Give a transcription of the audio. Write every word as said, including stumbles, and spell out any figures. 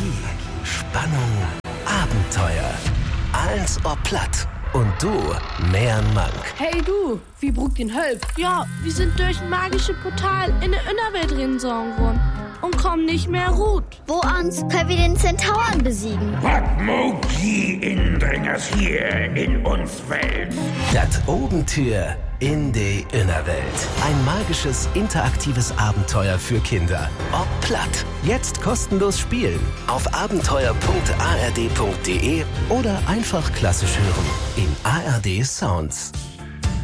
Magie, Spannung, Abenteuer. Alles ob platt. Und du, mehr Mank. Hey du, wie brugt den Hölp? Ja, wir sind durch ein magisches Portal in der Innerwelt rinsauen worden und kommen nicht mehr gut. Wo ans können wir den Zentauren besiegen? Wat Moki Indringers hier in uns Welt. Dat Obentür in die Innerwelt. Ein magisches, interaktives Abenteuer für Kinder. Ob platt. Jetzt kostenlos spielen. Auf abenteuer punkt a r d punkt d e oder einfach klassisch hören. In A R D Sounds.